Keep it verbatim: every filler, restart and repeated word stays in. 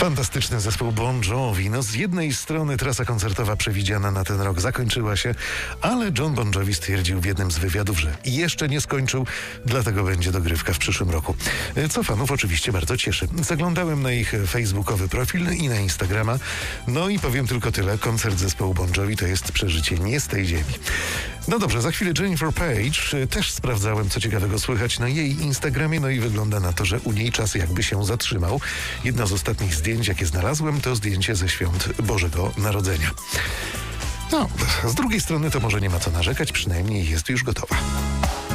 Fantastyczny zespół Bon Jovi. No z jednej strony trasa koncertowa przewidziana na ten rok zakończyła się, ale John Bon Jovi stwierdził w jednym z wywiadów, że jeszcze nie skończył, dlatego będzie dogrywka w przyszłym roku. Co fanów oczywiście bardzo cieszy. Zaglądałem na ich facebookowy profil i na Instagrama, no i powiem tylko tyle. Koncert zespołu Bon Jovi to jest przeżycie nie z tej ziemi. No dobrze, za chwilę Jennifer Page. Też sprawdzałem, co ciekawego słychać na jej Instagramie, no i wygląda na to, że u niej czas jakby się zatrzymał. Jedno z ostatnich zdjęć, jakie znalazłem, to zdjęcie ze świąt Bożego Narodzenia. No, z drugiej strony to może nie ma co narzekać, przynajmniej jest już gotowa.